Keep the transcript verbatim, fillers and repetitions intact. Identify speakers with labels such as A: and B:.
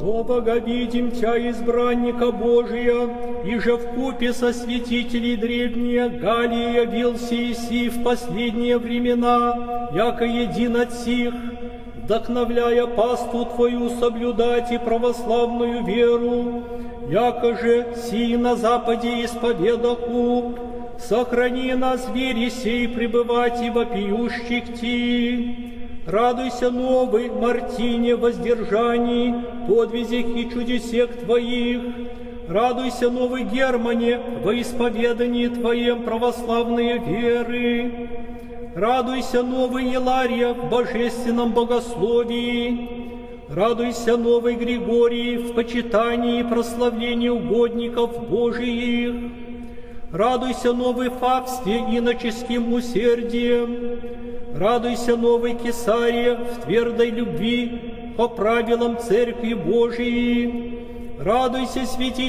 A: Нового видим Тя, избранника Божия, и же вкупе со святителей древние Галии явился Иси в последние времена, яко един от сих, вдохновляя пасту Твою соблюдать и православную веру, яко же сии на Западе исповедаху, сохрани нас в вере сей пребывать и вопиющих Ти. Радуйся, новый Мартине, воздержаний, подвизях и чудесех Твоих. Радуйся, новый Германе, во исповедании Твоем православные веры. Радуйся, новый Елария, в божественном богословии. Радуйся, новый Григорий, в почитании и прославлении угодников Божиих. Радуйся, новый Фавсте, иноческим усердием. Радуйся, новый Кесария, в твердой любви по правилам Церкви Божией. Радуйся, святитель